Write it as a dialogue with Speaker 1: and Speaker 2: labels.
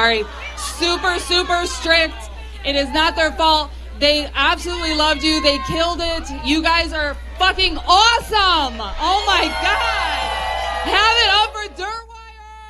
Speaker 1: sorry. Super, super strict. It is not their fault. They absolutely loved you. They killed it. You guys are fucking awesome. Oh my God. Have it up